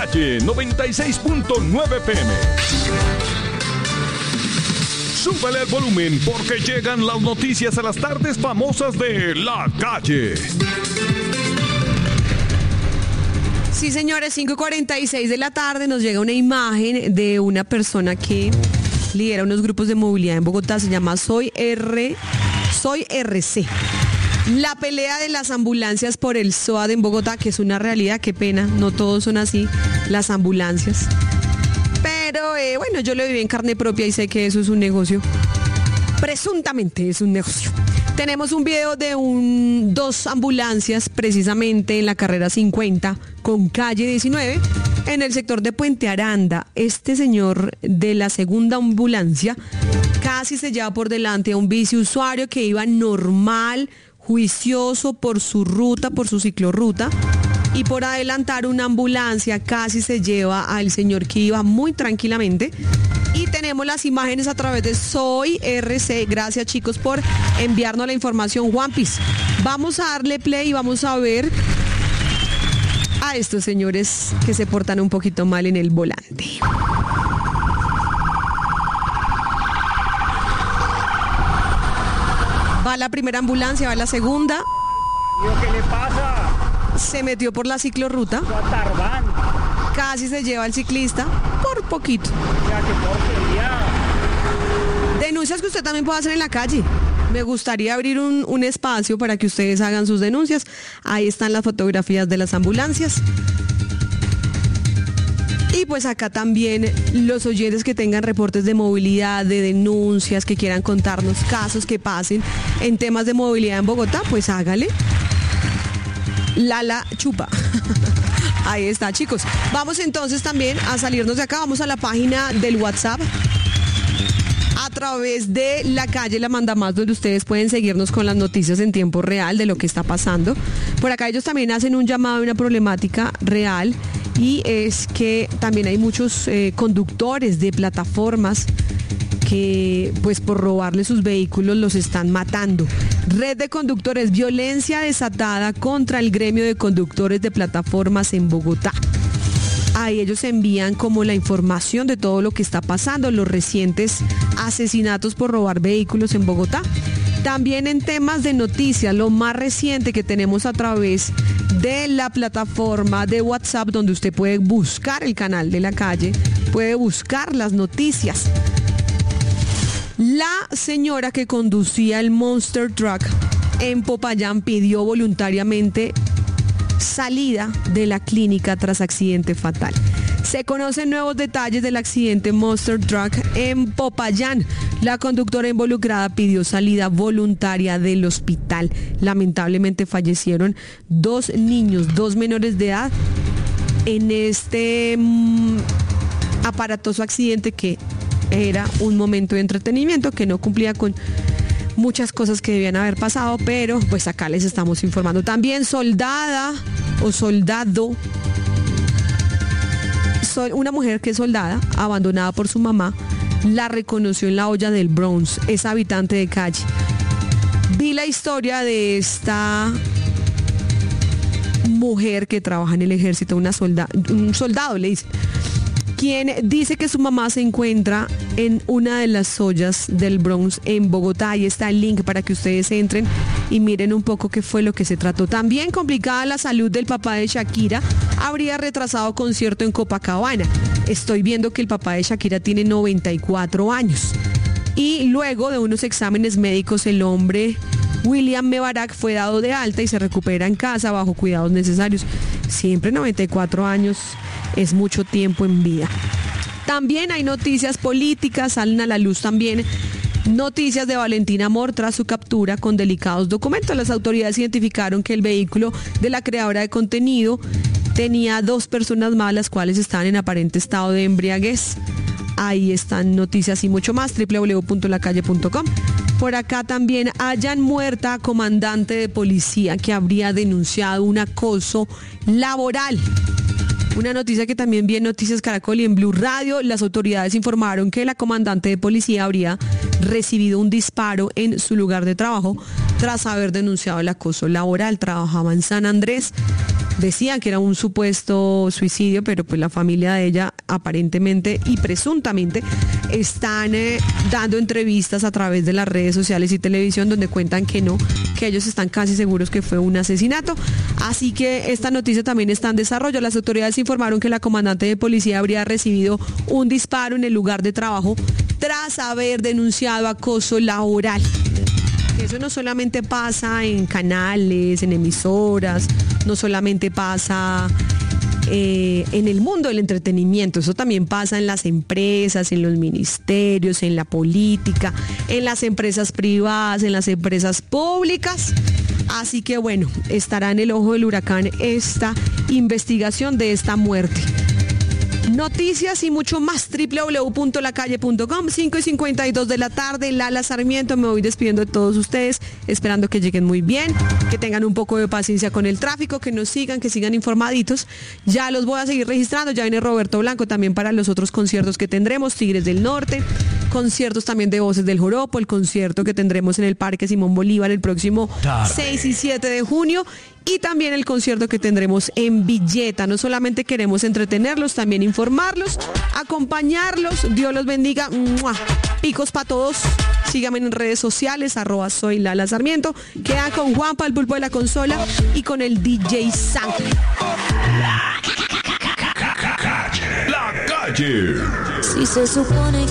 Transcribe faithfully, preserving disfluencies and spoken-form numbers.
Calle noventa y seis punto nueve P M. Súbele el volumen porque llegan las noticias a las tardes famosas de La Calle. Sí, señores, cinco y cuarenta y seis de la tarde nos llega una imagen de una persona que lidera unos grupos de movilidad en Bogotá. Se llama Soy R, Soy R C. La pelea de las ambulancias por el S O A D en Bogotá, que es una realidad, qué pena, no todos son así, las ambulancias. Pero eh, bueno, yo lo viví en carne propia y sé que eso es un negocio. Presuntamente es un negocio. Tenemos un video de un, dos ambulancias precisamente en la carrera cincuenta con calle diecinueve en el sector de Puente Aranda. Este señor de la segunda ambulancia casi se lleva por delante a un biciusuario que iba normal, juicioso por su ruta, por su ciclorruta. Y por adelantar una ambulancia casi se lleva al señor que iba muy tranquilamente. Y tenemos las imágenes a través de Soy R C. Gracias, chicos, por enviarnos la información. Juanpis, vamos a darle play y vamos a ver a estos señores que se portan un poquito mal en el volante. Va la primera ambulancia, va la segunda. ¿Qué le pasa? Se metió por la ciclorruta. Tarbán. Casi se lleva al ciclista por poquito. Ya, qué porquería. Denuncias que usted también puede hacer en la calle. Me gustaría abrir un, un espacio para que ustedes hagan sus denuncias. Ahí están las fotografías de las ambulancias. Y pues acá también los oyentes que tengan reportes de movilidad, de denuncias, que quieran contarnos casos que pasen en temas de movilidad en Bogotá, pues hágale. Lala chupa. Ahí está, chicos. Vamos entonces también a salirnos de acá. Vamos a la página del WhatsApp. A través de La Calle La Manda Más, donde ustedes pueden seguirnos con las noticias en tiempo real de lo que está pasando. Por acá ellos también hacen un llamado a una problemática real, y es que también hay muchos eh, conductores de plataformas que pues por robarle sus vehículos los están matando. Red de conductores, violencia desatada contra el gremio de conductores de plataformas en Bogotá. Ahí ellos envían como la información de todo lo que está pasando, los recientes asesinatos por robar vehículos en Bogotá. También en temas de noticias, lo más reciente que tenemos a través de la plataforma de WhatsApp, donde usted puede buscar el canal de La Calle, puede buscar las noticias. La señora que conducía el Monster Truck en Popayán pidió voluntariamente salida de la clínica tras accidente fatal. Se conocen nuevos detalles del accidente Monster Truck en Popayán. La conductora involucrada pidió salida voluntaria del hospital. Lamentablemente fallecieron dos niños, dos menores de edad, en este mmm, aparatoso accidente que era un momento de entretenimiento que no cumplía con muchas cosas que debían haber pasado, pero pues acá les estamos informando. También soldada o soldado, una mujer que es soldada, abandonada por su mamá, la reconoció en la olla del Bronx, es habitante de calle. Vi la historia de esta mujer que trabaja en el ejército, una solda, un soldado le dice, quien dice que su mamá se encuentra en una de las ollas del Bronx en Bogotá. Ahí está el link para que ustedes entren y miren un poco qué fue lo que se trató. También complicada la salud del papá de Shakira, habría retrasado concierto en Copacabana. Estoy viendo que el papá de Shakira tiene noventa y cuatro años. Y luego de unos exámenes médicos, el hombre William Mebarak fue dado de alta y se recupera en casa bajo cuidados necesarios. Siempre noventa y cuatro años es mucho tiempo en vida. También hay noticias políticas, salen a la luz también noticias de Valentina Amor tras su captura con delicados documentos. Las autoridades identificaron que el vehículo de la creadora de contenido tenía dos personas más, las cuales estaban en aparente estado de embriaguez. Ahí están noticias y mucho más, doble u doble u doble u punto la calle punto com. Por acá también hallan muerta a comandante de policía que habría denunciado un acoso laboral. Una noticia que también vi en Noticias Caracol y en Blue Radio. Las autoridades informaron que la comandante de policía habría recibido un disparo en su lugar de trabajo tras haber denunciado el acoso laboral. Trabajaba en San Andrés. decían que era un supuesto suicidio, pero pues la familia de ella aparentemente y presuntamente están eh, dando entrevistas a través de las redes sociales y televisión donde cuentan que no, que ellos están casi seguros que fue un asesinato. Así que esta noticia también está en desarrollo. Las autoridades informaron que la comandante de policía habría recibido un disparo en el lugar de trabajo tras haber denunciado acoso laboral. Eso no solamente pasa en canales, en emisoras, no solamente pasa eh, en el mundo del entretenimiento, eso también pasa en las empresas, en los ministerios, en la política, en las empresas privadas, en las empresas públicas. Así que bueno, estará en el ojo del huracán esta investigación de esta muerte. Noticias y mucho más, doble u doble u doble u punto la calle punto com, cinco y cincuenta y dos de la tarde, Lala Sarmiento, me voy despidiendo de todos ustedes, esperando que lleguen muy bien, que tengan un poco de paciencia con el tráfico, que nos sigan, que sigan informaditos. Ya los voy a seguir registrando, ya viene Roberto Blanco también para los otros conciertos que tendremos, Tigres del Norte, conciertos también de Voces del Joropo, el concierto que tendremos en el Parque Simón Bolívar el próximo tarde. seis y siete de junio. Y también el concierto que tendremos en Villeta. No solamente queremos entretenerlos, también informarlos, acompañarlos. Dios los bendiga. ¡Mua! Picos para todos. Síganme en redes sociales, arroba soy Lala Sarmiento. Quedan con Juanpa, el pulpo de la consola, y con el D J Sam. La calle. Si se supone